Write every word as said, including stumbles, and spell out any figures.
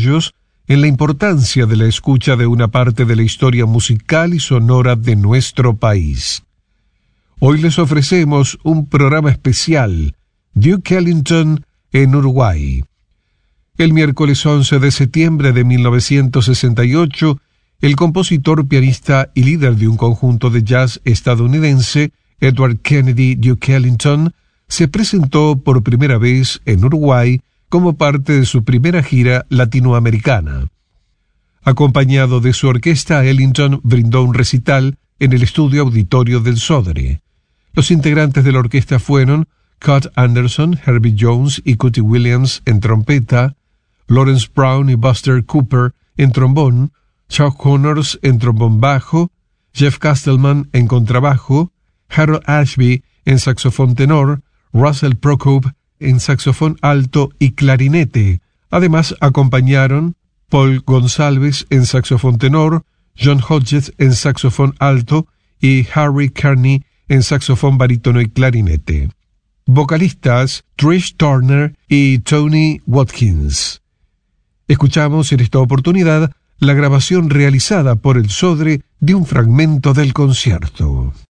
ellos en la importancia de la escucha de una parte de la historia musical y sonora de nuestro país. Hoy les ofrecemos un programa especial, Duke Ellington en Uruguay. El miércoles once de septiembre de mil novecientos sesenta y ocho, el compositor, pianista y líder de un conjunto de jazz estadounidense, Edward Kennedy Duke Ellington, se presentó por primera vez en Uruguay como parte de su primera gira latinoamericana. Acompañado de su orquesta, Ellington brindó un recital en el estudio auditorio del Sodre. Los integrantes de la orquesta fueron Cut Anderson, Herbie Jones y Cootie Williams en trompeta, Lawrence Brown y Buster Cooper en trombón, Chuck Connors en trombón bajo, Jeff Castleman en contrabajo, Harold Ashby en saxofón tenor, Russell Procope en saxofón alto y clarinete. Además acompañaron Paul González en saxofón tenor, John Hodges en saxofón alto y Harry Kearney en saxofón barítono y clarinete. Vocalistas Trish Turner y Tony Watkins. Escuchamos en esta oportunidad la grabación realizada por el Sodre de un fragmento del concierto.